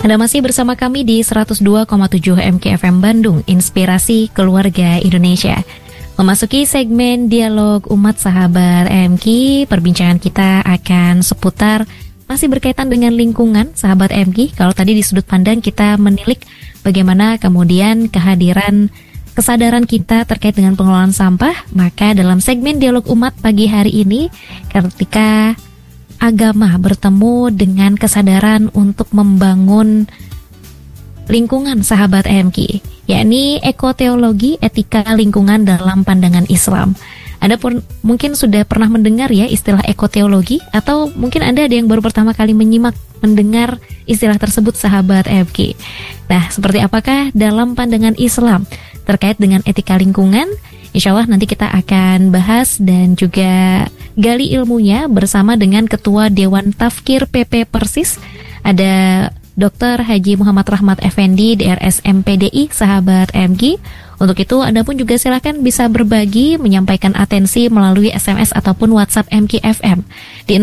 Anda masih bersama kami di 102,7 MKFM Bandung, Inspirasi Keluarga Indonesia. Memasuki segmen Dialog Umat Sahabat MK, perbincangan kita akan seputar masih berkaitan dengan lingkungan Sahabat MK. Kalau tadi di sudut pandang kita menilik bagaimana kemudian kehadiran kesadaran kita terkait dengan pengelolaan sampah, maka dalam segmen Dialog Umat pagi hari ini, ketika agama bertemu dengan kesadaran untuk membangun lingkungan Sahabat MK, yakni ekoteologi, etika lingkungan dalam pandangan Islam. Anda pun mungkin sudah pernah mendengar ya istilah ekoteologi, atau mungkin Anda ada yang baru pertama kali mendengar istilah tersebut Sahabat MK. Nah, seperti apakah dalam pandangan Islam terkait dengan etika lingkungan? Insya Allah nanti kita akan bahas dan juga gali ilmunya bersama dengan Ketua Dewan Tafkir PP Persis, ada Dr. Haji Muhammad Rahmat Effendi, DRS MPDI, Sahabat MK. Untuk itu Anda pun juga silakan bisa berbagi, menyampaikan atensi melalui SMS ataupun WhatsApp MKFM di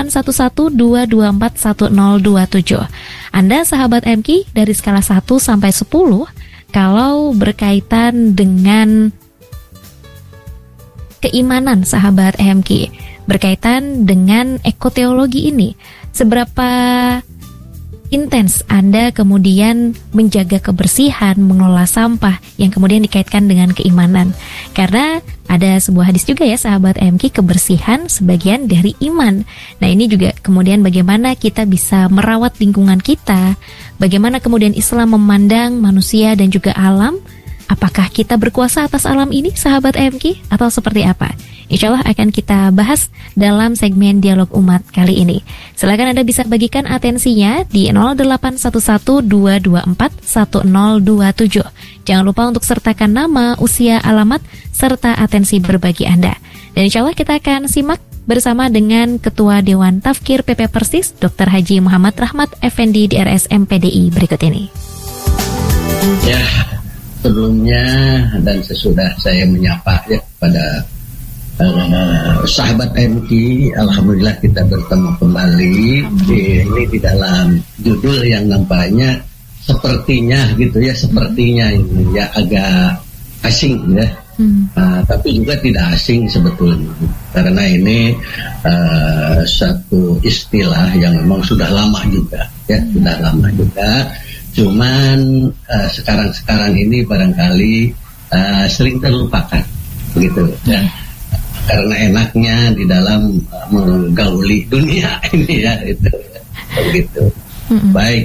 0811-224-1027. Anda Sahabat MK dari skala 1 sampai 10, kalau berkaitan dengan keimanan Sahabat MK, berkaitan dengan ekoteologi ini, seberapa intens Anda kemudian menjaga kebersihan, mengelola sampah yang kemudian dikaitkan dengan keimanan? Karena ada sebuah hadis juga ya Sahabat MK, kebersihan sebagian dari iman. Nah, ini juga kemudian bagaimana kita bisa merawat lingkungan kita, bagaimana kemudian Islam memandang manusia dan juga alam. Apakah kita berkuasa atas alam ini, Sahabat MK, atau seperti apa? Insya Allah akan kita bahas dalam segmen Dialog Umat kali ini. Silakan Anda bisa bagikan atensinya di 0811-224-1027. Jangan lupa untuk sertakan nama, usia, alamat, serta atensi berbagi Anda. Dan insya Allah kita akan simak bersama dengan Ketua Dewan Tafkir PP Persis, Dr. Haji Muhammad Rahmat Effendi, DRS MPDI berikut ini. Ya, sebelumnya dan sesudah saya menyapa ya pada Sahabat MK, alhamdulillah kita bertemu kembali. Ini di dalam judul yang nampaknya sepertinya gitu ya, sepertinya ini ya agak asing ya, tapi juga tidak asing sebetulnya, karena ini satu istilah yang memang sudah lama juga ya, sudah lama juga. Cuman sekarang ini barangkali sering terlupakan begitu ya, karena enaknya di dalam menggauli dunia ini ya, itu begitu. Baik,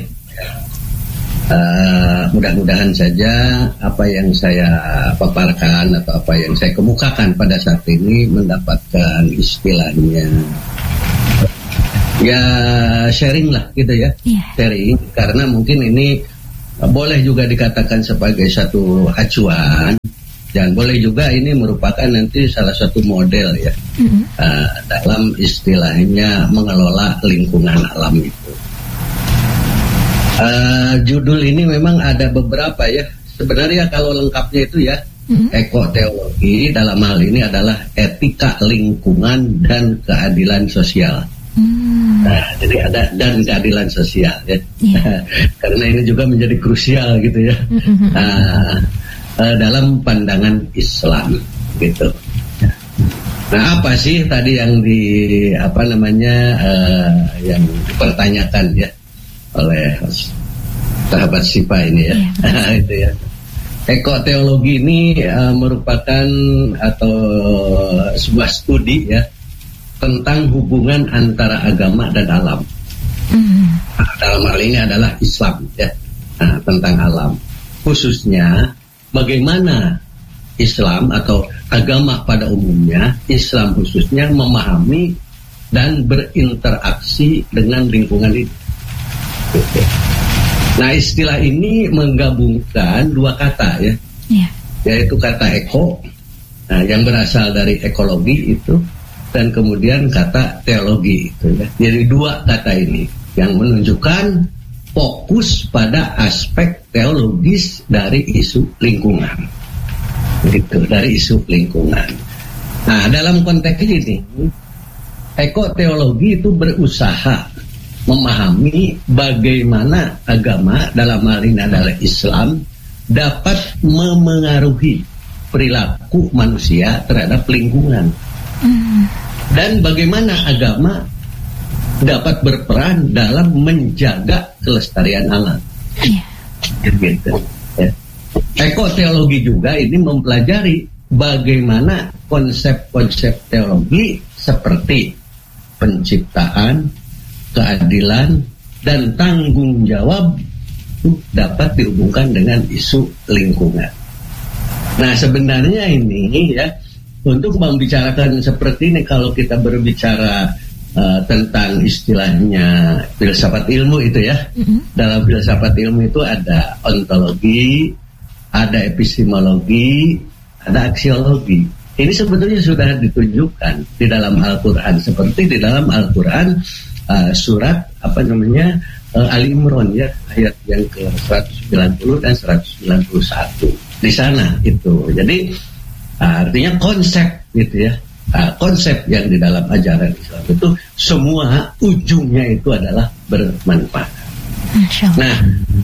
mudah-mudahan saja apa yang saya paparkan atau apa yang saya kemukakan pada saat ini mendapatkan istilahnya ya sharing lah gitu ya, sharing, karena mungkin ini boleh juga dikatakan sebagai satu acuan dan boleh juga ini merupakan nanti salah satu model ya dalam istilahnya mengelola lingkungan alam itu. Judul ini memang ada beberapa ya, sebenarnya kalau lengkapnya itu ya ekoteologi dalam hal ini adalah etika lingkungan dan keadilan sosial. Nah, jadi ada dan keadilan sosial ya, karena ini juga menjadi krusial gitu ya, dalam pandangan Islam gitu. Nah, apa sih tadi yang yang dipertanyakan ya oleh sahabat Sipa ini ya, itu ya. Ekoteologi ini merupakan atau sebuah studi ya tentang hubungan antara agama dan alam. Dalam hal ini adalah Islam ya, tentang alam, khususnya bagaimana Islam atau agama pada umumnya, Islam khususnya memahami dan berinteraksi dengan lingkungan itu. Nah, istilah ini menggabungkan dua kata ya, yaitu kata eko, yang berasal dari ekologi itu, dan kemudian kata teologi itu ya. Jadi dua kata ini yang menunjukkan fokus pada aspek teologis dari isu lingkungan. Gitu, dari isu lingkungan. Nah, dalam konteks ini ekoteologi itu berusaha memahami bagaimana agama dalam hal ini adalah Islam dapat memengaruhi perilaku manusia terhadap lingkungan. Dan bagaimana agama dapat berperan dalam menjaga kelestarian alam. Gitu. Ya. Ekoteologi juga ini mempelajari bagaimana konsep-konsep teologi seperti penciptaan, keadilan, dan tanggung jawab dapat dihubungkan dengan isu lingkungan. Nah, sebenarnya ini ya, untuk membicarakan seperti ini, kalau kita berbicara tentang istilahnya filsafat ilmu itu ya, dalam filsafat ilmu itu ada ontologi, ada epistemologi, ada aksiologi. Ini sebetulnya sudah ditunjukkan di dalam Al-Quran, seperti di dalam Al-Quran surat Ali Imran ya, ayat yang ke-190 dan 191. Di sana itu. Jadi artinya konsep gitu ya. Konsep yang di dalam ajaran Islam itu semua ujungnya itu adalah bermanfaat. Nah,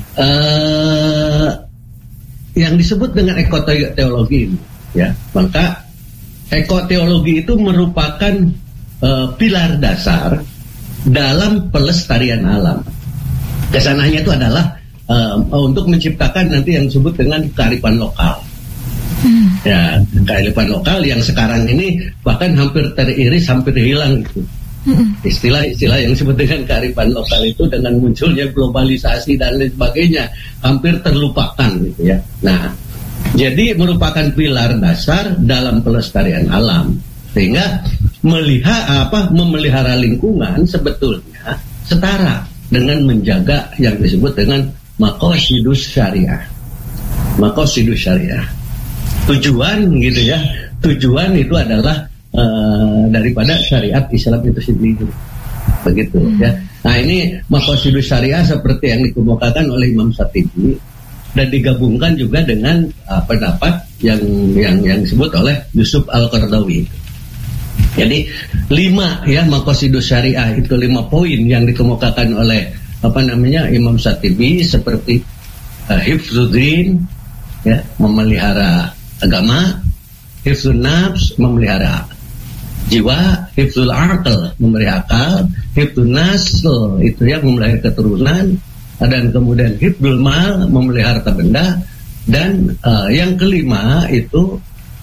yang disebut dengan ekoteologi ini ya, maka ekoteologi itu merupakan pilar dasar dalam pelestarian alam. Kesananya itu adalah untuk menciptakan nanti yang disebut dengan kearifan lokal. Ya, kearifan lokal yang sekarang ini bahkan hampir teriris, hampir hilang gitu. Istilah-istilah yang disebut dengan kearifan lokal itu dengan munculnya globalisasi dan lain sebagainya hampir terlupakan gitu ya. Nah, jadi merupakan pilar dasar dalam pelestarian alam, sehingga memelihara lingkungan sebetulnya setara dengan menjaga yang disebut dengan maqasidus syariah. Maqasidus syariah. Tujuan gitu ya. Tujuan itu adalah daripada syariat Islam itu sendiri. Begitu ya. Nah, ini maqasidus syariah seperti yang dikemukakan oleh Imam Syatibi dan digabungkan juga dengan pendapat yang disebut oleh Yusuf Al-Qaradawi. Jadi 5 ya maqasidus syariah itu 5 poin yang dikemukakan oleh Imam Syatibi, seperti hifzuddin ya, memelihara agama, hifzun nafs, memelihara jiwa, hifzul aql, memelihara akal, hifzun nasl itu ya, memelihara keturunan, dan kemudian hifzul mal, memelihara harta benda, dan yang kelima itu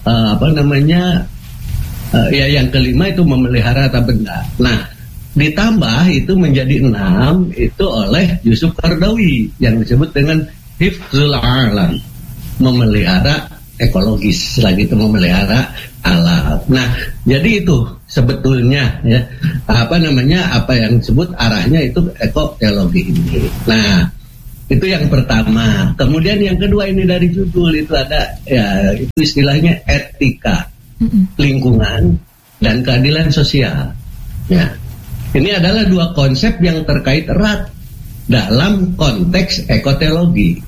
yang kelima itu memelihara harta benda. Nah, ditambah itu menjadi 6 itu oleh Yusuf Qaradawi yang disebut dengan hifzul alam, memelihara ekologis, lagi itu memelihara alam. Nah, jadi itu sebetulnya ya apa yang disebut arahnya itu ekoteologi ini. Nah, itu yang pertama. Kemudian yang kedua, ini dari judul itu ada ya, itu istilahnya etika lingkungan dan keadilan sosial. Ya, ini adalah 2 konsep yang terkait erat dalam konteks ekoteologi.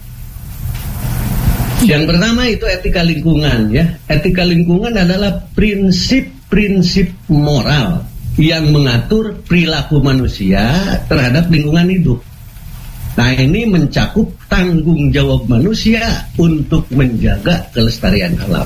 Yang pertama itu etika lingkungan ya. Etika lingkungan adalah prinsip-prinsip moral yang mengatur perilaku manusia terhadap lingkungan hidup. Nah, ini mencakup tanggung jawab manusia untuk menjaga kelestarian alam,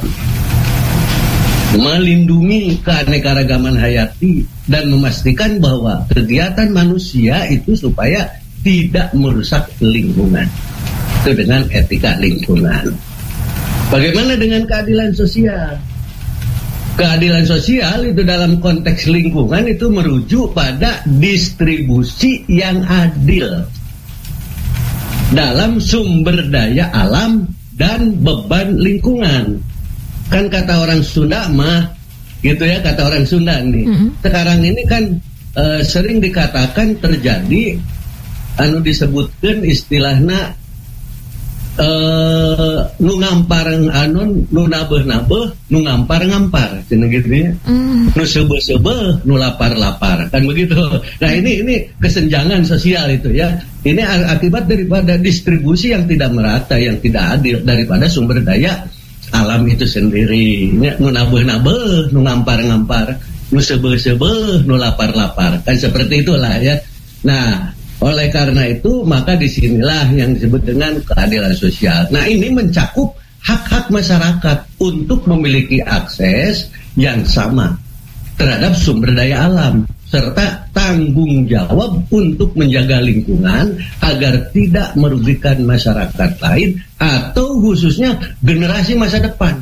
melindungi keanekaragaman hayati, dan memastikan bahwa kegiatan manusia itu supaya tidak merusak lingkungan. Itu dengan etika lingkungan. Bagaimana dengan keadilan sosial? Keadilan sosial itu dalam konteks lingkungan itu merujuk pada distribusi yang adil dalam sumber daya alam dan beban lingkungan. Kan kata orang Sunda mah gitu ya, kata orang Sunda nih. Sekarang ini kan sering dikatakan terjadi disebutkan istilahna nu ngampareng nu nabeh-nabeh, nu ngampar-ngampar, cenah gitu ya. Nu sebe-sebe, nu lapar-lapar, kan begitu. Nah, ini kesenjangan sosial itu ya. Ini akibat daripada distribusi yang tidak merata, yang tidak adil daripada sumber daya alam itu sendiri. Nu nabeh-nabeh, nu ngampar-ngampar, nu sebe-sebe, nu lapar-lapar, kan seperti itulah ya. Nah, Oleh karena itu, maka disinilah yang disebut dengan keadilan sosial. Nah, ini mencakup hak-hak masyarakat untuk memiliki akses yang sama terhadap sumber daya alam, serta tanggung jawab untuk menjaga lingkungan agar tidak merugikan masyarakat lain atau khususnya generasi masa depan.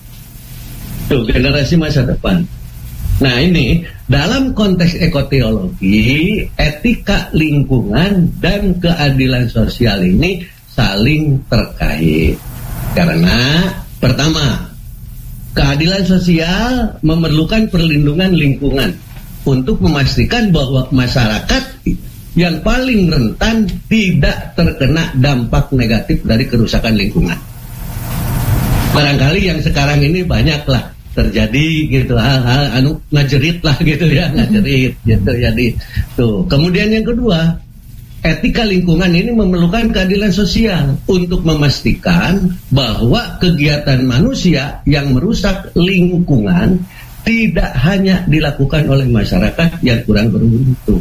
Tuh, generasi masa depan. Nah, ini dalam konteks ekoteologi, etika lingkungan dan keadilan sosial ini saling terkait. Karena pertama, keadilan sosial memerlukan perlindungan lingkungan untuk memastikan bahwa masyarakat yang paling rentan tidak terkena dampak negatif dari kerusakan lingkungan. Barangkali yang sekarang ini banyaklah terjadi gitu, hal-hal ngajerit lah gitu ya, ngajerit gitu. Jadi tuh. Kemudian yang kedua, etika lingkungan ini memerlukan keadilan sosial untuk memastikan bahwa kegiatan manusia yang merusak lingkungan tidak hanya dilakukan oleh masyarakat yang kurang beruntung.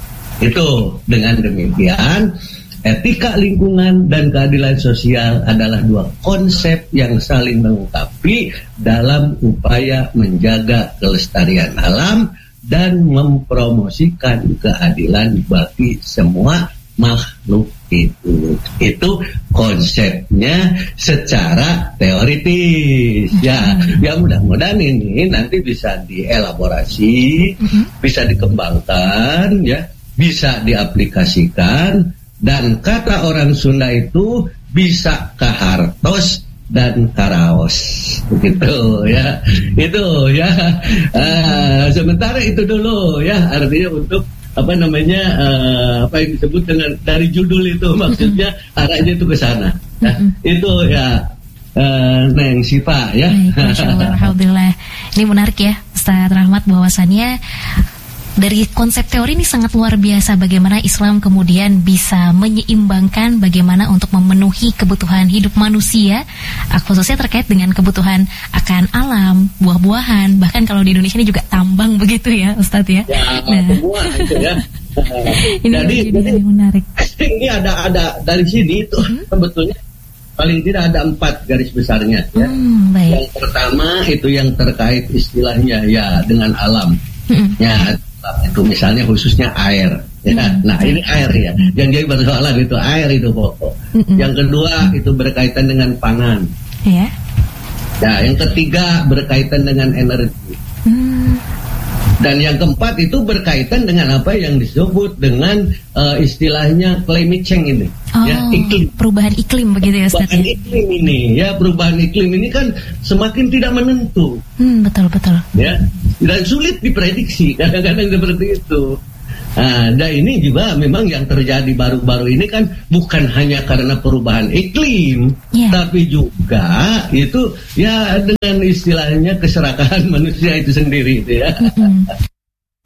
Itu dengan demikian, etika lingkungan dan keadilan sosial adalah dua konsep yang saling melengkapi dalam upaya menjaga kelestarian alam dan mempromosikan keadilan bagi semua makhluk itu. Itu konsepnya secara teoritis. Ya mudah-mudahan ini nanti bisa dielaborasi, bisa dikembangkan, ya, bisa diaplikasikan. Dan kata orang Sunda itu bisa kahartos dan karaos, begitu ya. Itu ya. Sementara itu dulu ya, artinya untuk apa yang disebut dengan dari judul itu, maksudnya arahnya itu ke sana. Itu ya, Neng Sipa ya. Masya Allah, alhamdulillah. Ini menarik ya, Ustaz Rahmat, bahwasannya dari konsep teori ini sangat luar biasa bagaimana Islam kemudian bisa menyeimbangkan bagaimana untuk memenuhi kebutuhan hidup manusia, khususnya terkait dengan kebutuhan akan alam, buah-buahan, bahkan kalau di Indonesia ini juga tambang begitu ya Ustadz ya. Semua itu ya. Jadi menarik. Ini ada dari sini itu sebetulnya paling tidak ada 4 garis besarnya ya. Yang pertama itu yang terkait istilahnya ya dengan alam. Ya, itu misalnya khususnya air ya. Nah, ini air ya yang jadi persoalan, itu air itu pokok. Yang kedua itu berkaitan dengan pangan ya. Yang ketiga berkaitan dengan energi. Dan yang keempat itu berkaitan dengan apa yang disebut dengan istilahnya climate change ini. Ya, iklim. Perubahan iklim begitu ya Ustaz. Perubahan iklim ini ya, perubahan iklim ini kan semakin tidak menentu. Betul. Ya, dan sulit diprediksi kadang-kadang seperti itu. Dan ini juga memang yang terjadi baru-baru ini kan bukan hanya karena perubahan iklim, tapi juga itu ya dengan istilahnya keserakahan manusia itu sendiri itu ya.